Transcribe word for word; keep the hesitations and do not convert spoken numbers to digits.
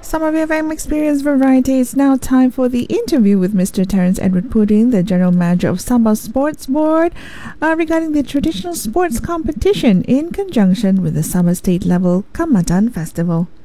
Summer V F M Experience Variety. It's now time for the interview with Mister Terence Edward Pudding, the General Manager of Sabah Sports Board, uh, regarding the traditional sports competition in conjunction with the Sabah State Level Kamatan Festival.